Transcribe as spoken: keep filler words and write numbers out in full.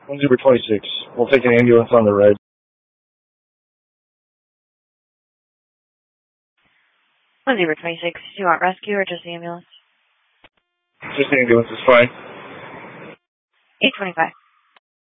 one zero twenty-six. We'll take an ambulance on the red. one zero twenty-six. Do you want rescue or just the ambulance? Just the ambulance is fine. eight twenty-five.